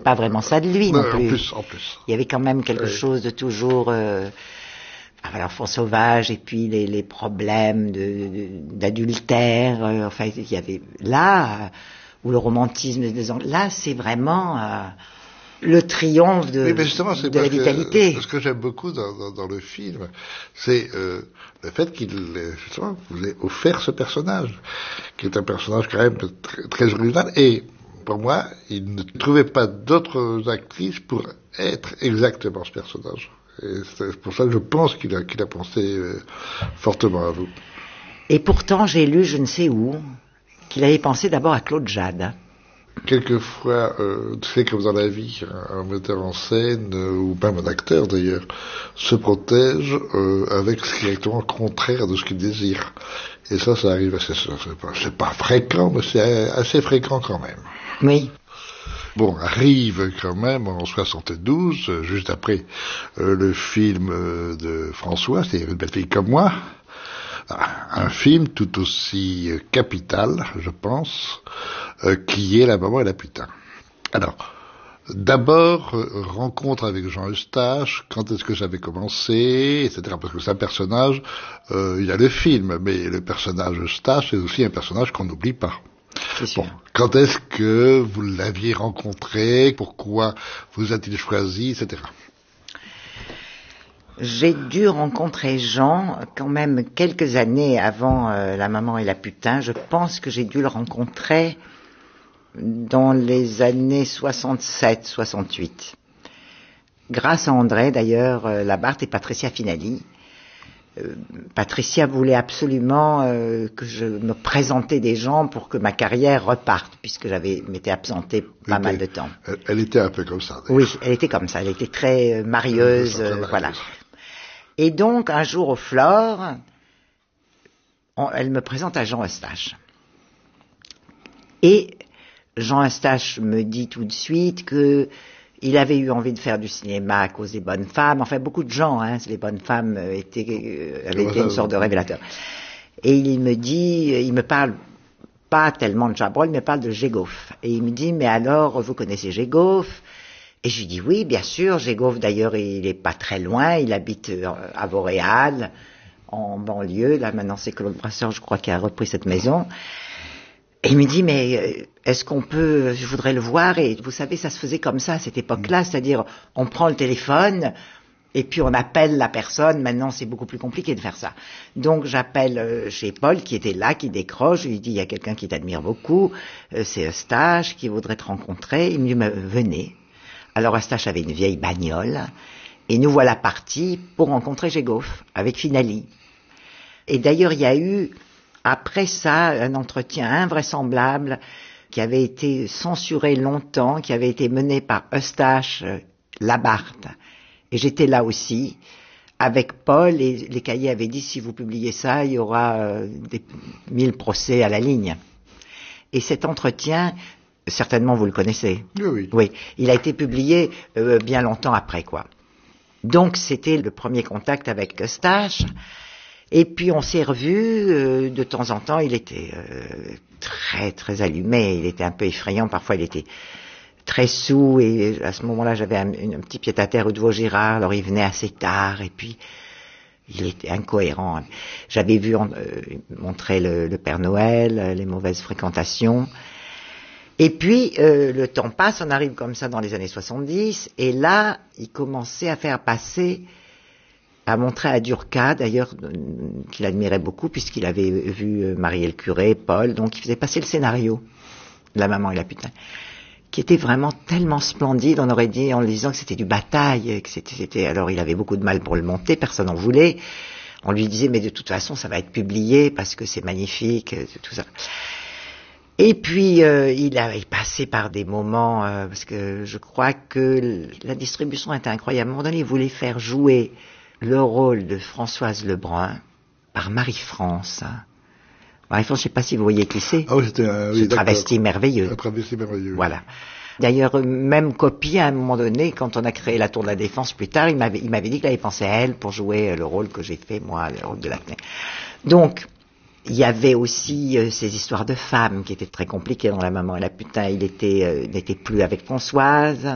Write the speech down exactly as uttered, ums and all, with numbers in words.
pas vraiment ça de lui non, non plus. En plus, en plus. Il y avait quand même quelque oui. chose de toujours... Euh, l'enfant sauvage et puis les, les problèmes de, de, d'adultère. Euh, enfin, il y avait là, euh, où le romantisme des ans... Là, c'est vraiment... Euh, le triomphe de, oui, justement, c'est de la vitalité. Que, ce que j'aime beaucoup dans, dans, dans le film, c'est euh, le fait qu'il justement, vous ait offert ce personnage, qui est un personnage quand même très, très original. Et pour moi, il ne trouvait pas d'autres actrices pour être exactement ce personnage. Et c'est pour ça que je pense qu'il a, qu'il a pensé euh, fortement à vous. Et pourtant, j'ai lu, je ne sais où, qu'il avait pensé d'abord à Claude Jade. Quelquefois, euh, c'est comme dans la vie, un metteur en scène, euh, ou même un acteur d'ailleurs, se protège euh, avec ce qui est exactement contraire de ce qu'il désire. Et ça, ça arrive assez, c'est pas, c'est pas fréquent, mais c'est assez fréquent quand même. Oui. Bon, arrive quand même en soixante-douze, juste après euh, le film euh, de François, c'est Une belle fille comme moi. Un film tout aussi euh, capital, je pense, euh, qui est La maman et la putain. Alors, d'abord, euh, rencontre avec Jean Eustache, quand est-ce que j'avais commencé, et cetera. Parce que c'est un personnage, euh, il y a le film, mais le personnage Eustache est aussi un personnage qu'on n'oublie pas. Bon, quand est-ce que vous l'aviez rencontré, pourquoi vous a-t-il choisi, et cetera. J'ai dû rencontrer Jean quand même quelques années avant euh, La maman et la putain. Je pense que j'ai dû le rencontrer dans les années soixante-sept soixante-huit. Grâce à André, d'ailleurs, euh, Labarthe et Patricia Finali. Euh, Patricia voulait absolument euh, que je me présentais des gens pour que ma carrière reparte, puisque j'avais m'étais absentée pas était, mal de temps. Elle, elle était un peu comme ça. D'ailleurs. Oui, elle était comme ça. Elle était très euh, marieuse, euh, voilà. Et donc, un jour au Flore, on, elle me présente à Jean Eustache. Et Jean Eustache me dit tout de suite que il avait eu envie de faire du cinéma à cause des bonnes femmes. Enfin, beaucoup de gens, hein, les bonnes femmes étaient, euh, avaient été une sorte de révélateur. Et il me dit, il me parle pas tellement de Chabrol, il me parle de Gégoff. Et il me dit, mais alors, vous connaissez Gégoff ? Et je lui dis oui, bien sûr, Gégoff d'ailleurs il est pas très loin, il habite à Vauréal, en banlieue, là maintenant c'est Claude Brasseur je crois qui a repris cette maison. Et il me dit mais est-ce qu'on peut, je voudrais le voir, et vous savez ça se faisait comme ça à cette époque-là, c'est-à-dire on prend le téléphone et puis on appelle la personne, maintenant c'est beaucoup plus compliqué de faire ça. Donc j'appelle chez Paul qui était là, qui décroche, je lui dis il y a quelqu'un qui t'admire beaucoup, c'est Eustache qui voudrait te rencontrer, il me dit mais venez. Alors Eustache avait une vieille bagnole, et nous voilà partis pour rencontrer Gégoff, avec Finali. Et d'ailleurs, il y a eu, après ça, un entretien invraisemblable, qui avait été censuré longtemps, qui avait été mené par Eustache, Labarthe, et j'étais là aussi, avec Paul, et les cahiers avaient dit, si vous publiez ça, il y aura euh, des mille procès à la ligne. Et cet entretien... Certainement, vous le connaissez. Oui, oui. Oui, il a été publié euh, bien longtemps après, quoi. Donc, c'était le premier contact avec Eustache. Et puis, on s'est revus euh, de temps en temps. Il était euh, très, très allumé. Il était un peu effrayant. Parfois, il était très saoul. Et à ce moment-là, j'avais un, un petit pied-à-terre rue de Vaugirard. Alors, il venait assez tard. Et puis, il était incohérent. J'avais vu euh, montrer le, le Père Noël, les mauvaises fréquentations. Et puis, euh, le temps passe, on arrive comme ça dans les années soixante-dix, et là, il commençait à faire passer, à montrer à Durca, d'ailleurs, euh, qu'il admirait beaucoup, puisqu'il avait vu euh, Marie et le curé, Paul, donc il faisait passer le scénario, La maman et la putain, qui était vraiment tellement splendide, on aurait dit en le disant que c'était du bataille, que c'était, c'était, alors il avait beaucoup de mal pour le monter, personne n'en voulait, on lui disait, mais de toute façon, ça va être publié, parce que c'est magnifique, tout ça. Et puis, euh, il a passé par des moments, euh, parce que je crois que la distribution était incroyable. À un moment donné, il voulait faire jouer le rôle de Françoise Lebrun par Marie-France. Marie-France, je ne sais pas si vous voyez qui c'est. Ah oui, c'était un oui, travesti merveilleux. Un travesti merveilleux. Voilà. D'ailleurs, même copie, à un moment donné, quand on a créé la Tour de la Défense plus tard, il m'avait, il m'avait dit qu'il avait pensé à elle pour jouer le rôle que j'ai fait, moi, le rôle de Lachenay. Donc, il y avait aussi euh, ces histoires de femmes qui étaient très compliquées dans La maman et la putain. Il était, euh, n'était plus avec Françoise.